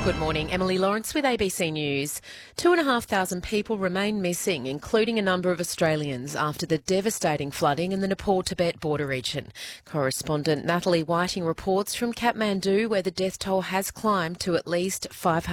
Good morning, Emily Lawrence with ABC News. 2,500 people remain missing, including a number of Australians, after the devastating flooding in the Nepal-Tibet border region. Correspondent Natalie Whiting reports from Kathmandu, where the death toll has climbed to at least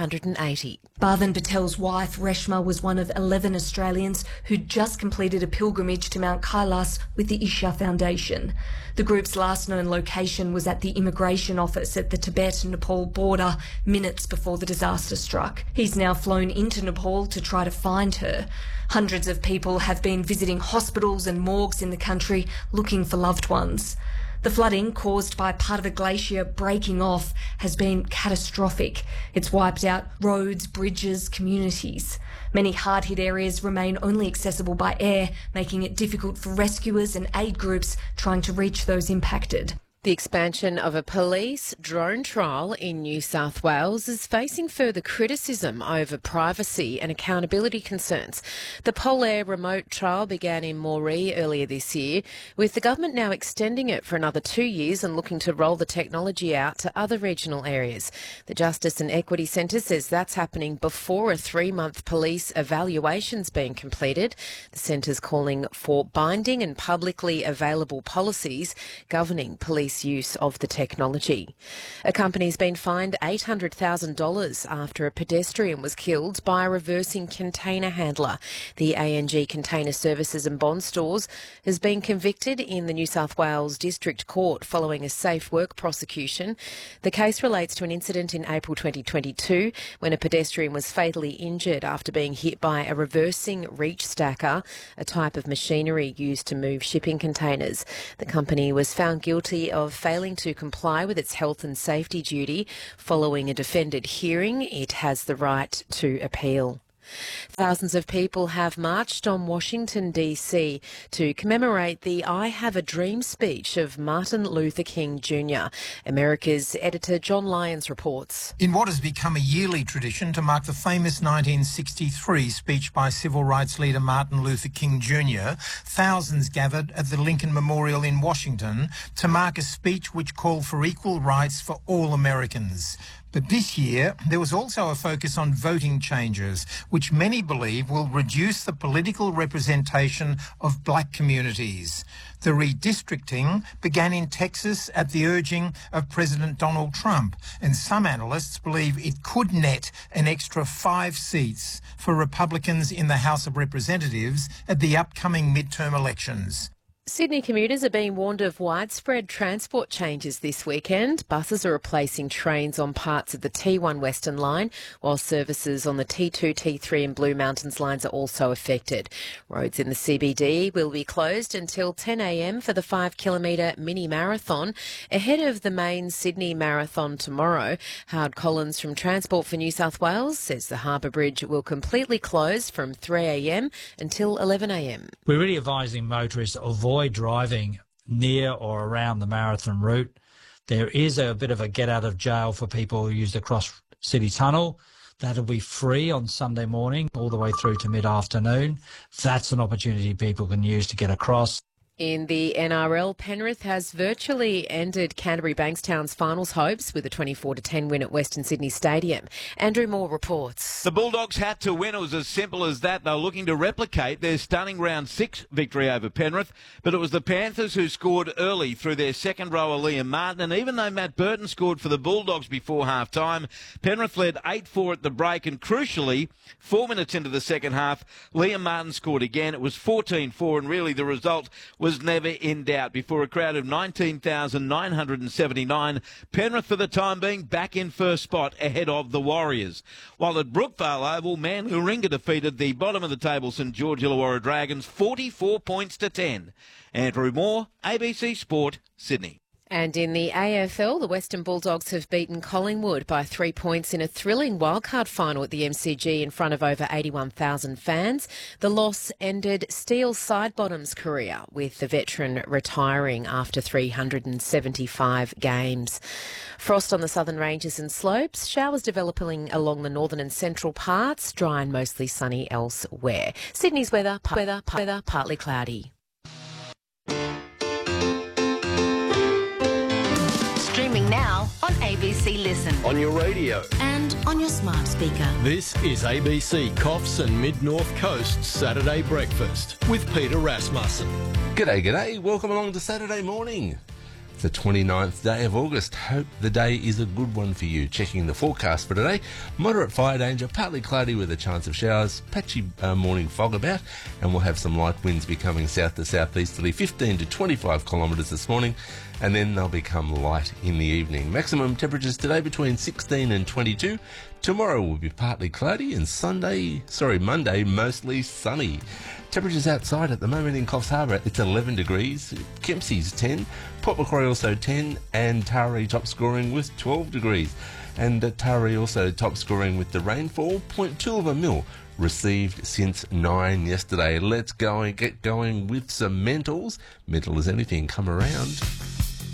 580. Bardhan Patel's wife, Reshma, was one of 11 Australians who'd just completed a pilgrimage to Mount Kailas with the Isha Foundation. The group's last known location was at the immigration office at the Tibet-Nepal border, minutes before the disaster struck. He's now flown into Nepal to try to find her. Hundreds of people have been visiting hospitals and morgues in the country looking for loved ones. The flooding, caused by part of a glacier breaking off, has been catastrophic. It's wiped out roads, bridges, communities. Many hard-hit areas remain only accessible by air, making it difficult for rescuers and aid groups trying to reach those impacted. The expansion of a police drone trial in New South Wales is facing further criticism over privacy and accountability concerns. The Polair remote trial began in Moree earlier this year, with the government now extending it for another 2 years and looking to roll the technology out to other regional areas. The Justice and Equity Centre says that's happening before a 3-month police evaluation's been completed. The centre's calling for binding and publicly available policies governing police use of the technology. A company's been fined $800,000 after a pedestrian was killed by a reversing container handler. The ANG Container Services and Bond Stores has been convicted in the New South Wales District Court following a safe work prosecution. The case relates to an incident in April 2022 when a pedestrian was fatally injured after being hit by a reversing reach stacker, a type of machinery used to move shipping containers. The company was found guilty of failing to comply with its health and safety duty. Following a defended hearing, it has the right to appeal. Thousands of people have marched on Washington, D.C. to commemorate the I Have a Dream speech of Martin Luther King Jr. America's editor John Lyons reports. In what has become a yearly tradition to mark the famous 1963 speech by civil rights leader Martin Luther King Jr., thousands gathered at the Lincoln Memorial in Washington to mark a speech which called for equal rights for all Americans. But this year, there was also a focus on voting changes, which many believe will reduce the political representation of black communities. The redistricting began in Texas at the urging of President Donald Trump, and some analysts believe it could net an extra 5 seats for Republicans in the House of Representatives at the upcoming midterm elections. Sydney commuters are being warned of widespread transport changes this weekend. Buses are replacing trains on parts of the T1 Western Line, while services on the T2, T3 and Blue Mountains lines are also affected. Roads in the CBD will be closed until 10 a.m. for the 5-kilometre mini marathon. Ahead of the main Sydney Marathon tomorrow, Howard Collins from Transport for New South Wales says the Harbour Bridge will completely close from 3 a.m. until 11 a.m. We're really advising motorists to avoid driving near or around the marathon route. There is a bit of a get out of jail for people who use the Cross City Tunnel. That'll be free on Sunday morning all the way through to mid-afternoon. That's an opportunity people can use to get across. In the NRL, Penrith has virtually ended Canterbury Bankstown's finals hopes with a 24-10 win at Western Sydney Stadium. Andrew Moore reports. The Bulldogs had to win. It was as simple as that. They were looking to replicate their stunning round 6 victory over Penrith, but it was the Panthers who scored early through their second rower Liam Martin, and even though Matt Burton scored for the Bulldogs before half-time, Penrith led 8-4 at the break, and crucially, 4 minutes into the second half, Liam Martin scored again. It was 14-4, and really the result was never in doubt. Before a crowd of 19,979, Penrith for the time being back in first spot ahead of the Warriors. While at Brookvale Oval, Warringah defeated the bottom of the table St George Illawarra Dragons 44 points to 10. Andrew Moore, ABC Sport, Sydney. And in the AFL, the Western Bulldogs have beaten Collingwood by 3 points in a thrilling wildcard final at the MCG in front of over 81,000 fans. The loss ended Steele Sidebottom's career, with the veteran retiring after 375 games. Frost on the southern ranges and slopes, showers developing along the northern and central parts, dry and mostly sunny elsewhere. Sydney's weather partly cloudy. Streaming now on ABC. ABC Listen. On your radio. And on your smart speaker. This is ABC Coffs and Mid-North Coast Saturday Breakfast with Peter Rasmussen. G'day. Welcome along to Saturday morning. It's the 29th day of August. Hope the day is a good one for you. Checking the forecast for today. Moderate fire danger, partly cloudy with a chance of showers, patchy morning fog about, and we'll have some light winds becoming south to southeasterly 15 to 25 kilometres this morning, and then they'll become light in the evening. Maximum temperatures today between 16 and 22. Tomorrow will be partly cloudy and Monday mostly sunny. Temperatures outside at the moment in Coffs Harbour, it's 11 degrees, Kempsey's 10, Port Macquarie also 10, and Taree top scoring with 12 degrees. And Taree also top scoring with the rainfall, 0.2 of a mil received since 9 yesterday. Let's go and get going with some mentals. Mental as anything, come around.